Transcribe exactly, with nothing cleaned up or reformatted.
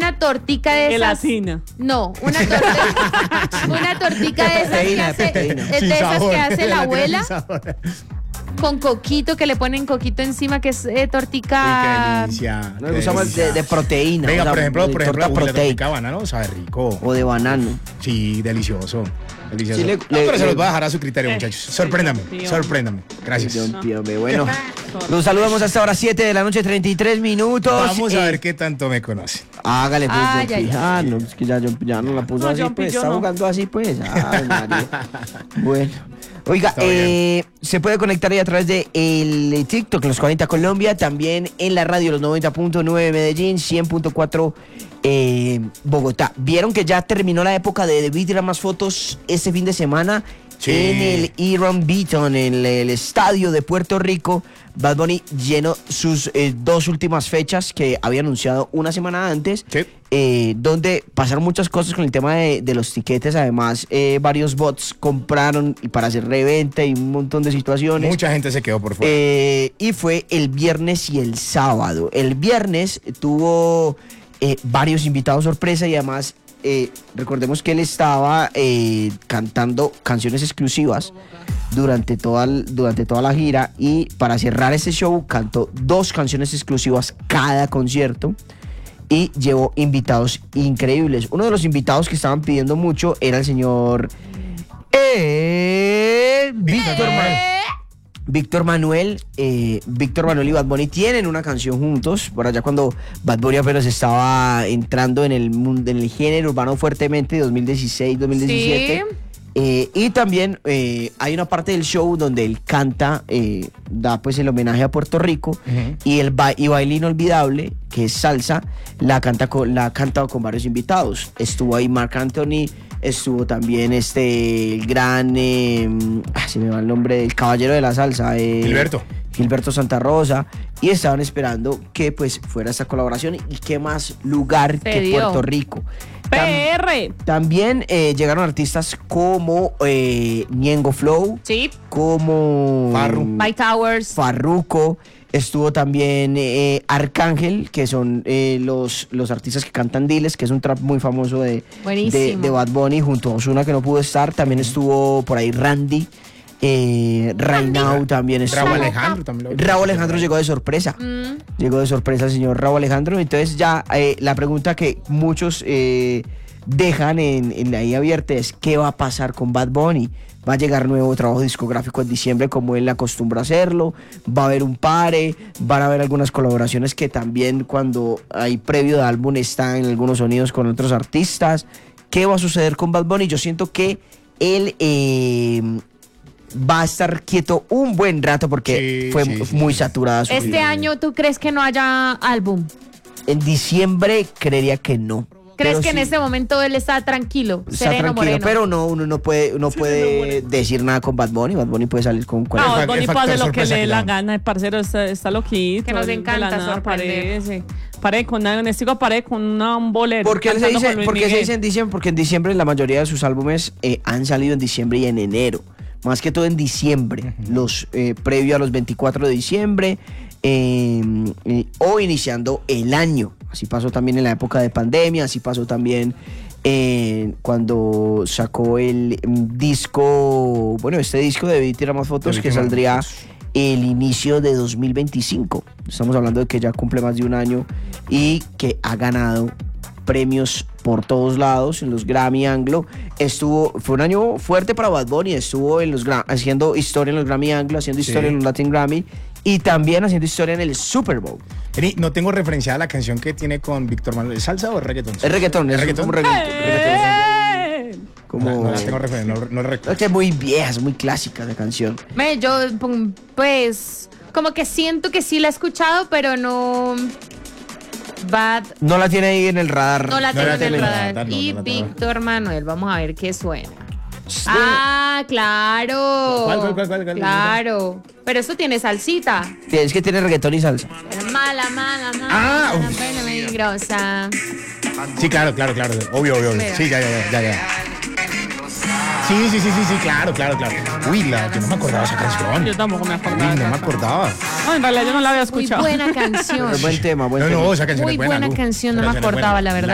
una tortica de esas. Gelatina. No, una tortica. Una tortica de esas que hace, de Sin esas sabor. que hace la Sin abuela sabor. con coquito, que le ponen coquito encima, que es eh, tortica. Uy, qué delicia. No, qué usamos delicia. de, de proteína. Venga, o sea, por ejemplo, de por ejemplo, la torta tortica proteica de banano sabe rico. o de banano. Sí, delicioso. Delicioso. Sí, le- No, le- pero se le- los voy a dejar a su criterio, Eh, muchachos. Sorpréndame, Dios. sorpréndame. Gracias. Dios mío, me- Bueno, los saludamos hasta ahora siete de la noche, treinta y tres minutos. Vamos a Eh, ver qué tanto me conocen. Hágale, pues, Ay, John ay, Pi. ay. Ah, no, es que ya, John Pi ya no la puso No, así, John Pi, pues. yo Está no. jugando así, pues. Ay, María. Bueno. Oiga, Está bien. eh, se puede conectar ahí a través de el TikTok, Los cuarenta Colombia, también en la radio, los noventa punto nueve Medellín, cien punto cuatro eh, Bogotá. Vieron que ya terminó la época de Debí tirar más fotos este fin de semana Sí. en el Iron Beaton, en el, el estadio de Puerto Rico. Bad Bunny llenó sus eh, dos últimas fechas que había anunciado una semana antes, Sí. eh, donde pasaron muchas cosas con el tema de, de los tiquetes. Además, eh, varios bots compraron y para hacer reventa y un montón de situaciones. Mucha gente se quedó por fuera. Eh, y fue el viernes y el sábado. El viernes tuvo eh, varios invitados sorpresa y además eh, recordemos que él estaba eh, cantando canciones exclusivas durante toda, el- durante toda la gira, y para cerrar ese show cantó dos canciones exclusivas cada concierto y llevó invitados increíbles. Uno de los invitados que estaban pidiendo mucho era el señor eh, Víctor Manuel. Víctor Manuel, eh, Víctor Manuel y Bad Bunny tienen una canción juntos, por allá cuando Bad Bunny apenas estaba entrando en el mundo, en el género urbano fuertemente, dos mil dieciséis, dos mil diecisiete. Sí. Eh, y también eh, hay una parte del show donde él canta, eh, da pues el homenaje a Puerto Rico, Ujú. y el ba y Baile Inolvidable, que es salsa, la canta con, la ha cantado con varios invitados. Estuvo ahí Marc Anthony, estuvo también este el gran, eh, ah, se me va el nombre, del caballero de la salsa, eh, Gilberto. Gilberto Santa Rosa, y estaban esperando que pues fuera esta colaboración, y qué más lugar Se que dio. Puerto Rico. Tam- P R. también eh, llegaron artistas como eh, Ñengo Flow, Sí. como Farru. By Towers. Farruko, estuvo también eh, Arcángel, que son eh, los, los artistas que cantan Diles, que es un trap muy famoso de, Buenísimo. de, de Bad Bunny, junto a Ozuna, que no pudo estar. También estuvo por ahí Randy, eh, Rainau también estuvo. Raúl Alejandro también. lo- Raúl Alejandro llegó de sorpresa. Mm. Llegó de sorpresa el señor Raúl Alejandro. Entonces ya eh, la pregunta que muchos eh, dejan en, en ahí abierta es: ¿qué va a pasar con Bad Bunny? ¿Va a llegar nuevo trabajo discográfico en diciembre como él acostumbra hacerlo? ¿Va a haber un pare? ¿Van a haber algunas colaboraciones que también cuando hay previo de álbum están en algunos sonidos con otros artistas? ¿Qué va a suceder con Bad Bunny? Yo siento que él eh, va a estar quieto un buen rato porque Sí, fue sí, sí, muy sí. saturada su Este gira. año, ¿tú crees que no haya álbum? En diciembre creería que no. ¿Crees Pero que en sí, este momento él está tranquilo, está sereno, tranquilo, moreno? pero no, uno no puede, uno puede decir nada con Bad Bunny. Bad Bunny puede salir con No, cualquier. fa- Bonnie el factor hace lo que sorpresa le dé que la le da. gana, el parcero está, está loquito. Que nos él de encanta la nada sorprender. Aparece, aparece con una, Nestico aparece con una, un bolero. ¿Por qué se cantando dice, con Luis por qué se Miguel. dice en diciembre? Porque en diciembre la mayoría de sus álbumes eh, han salido en diciembre y en enero. Más que todo en diciembre, los eh, previo a los veinticuatro de diciembre eh, eh, o iniciando el año. Así pasó también en la época de pandemia, así pasó también eh, cuando sacó el mm, disco, bueno, este disco de Debí tirar más fotos, Debí que tirar más saldría fotos. el inicio de dos mil veinticinco. Estamos hablando de que ya cumple más de un año y que ha ganado premios por todos lados en los Grammy Anglo. Estuvo, fue un año fuerte para Bad Bunny, estuvo en los Gra- haciendo historia en los Grammy Anglo, haciendo Sí. historia en los Latin Grammy y también haciendo historia en el Super Bowl. Eri, no tengo referenciada la canción que tiene con Víctor Manuel. ¿Es salsa o es reggaetón? Es reggaetón, es reggaetón? como reggaetón. ¡Eh! Como, No, no la tengo referenciada, no, no recuerdo. es que es muy vieja, es muy clásica la canción. Me, yo, pum, pues, como que siento que sí la he escuchado, pero no. Bad. No la tiene ahí en el radar. No la No tengo la en el tengo en el radar. radar, no, Y no la tengo. Víctor Manuel, vamos a ver qué suena. Ah, claro. ¿Cuál, cuál, cuál, cuál, cuál? Claro. Pero eso tiene salsita. Es que tiene reggaetón y salsa. Mala, mala, mala. Ah, mala, uf. pena peligrosa. Sí, claro, claro, claro. Obvio, obvio, obvio. Mira. Sí, ya, ya, ya, ya. Sí, sí, sí, sí, sí, claro, claro, claro. Uy, la, yo no me acordaba de esa canción. Yo tampoco me Uy, acordaba. no me acordaba. No, en realidad yo no la había Muy escuchado. buena canción. Pero buen tema, buen No, tema. no, esa canción Muy es buena. buena Lu. canción, no Esa me canción es buena. acordaba, la verdad.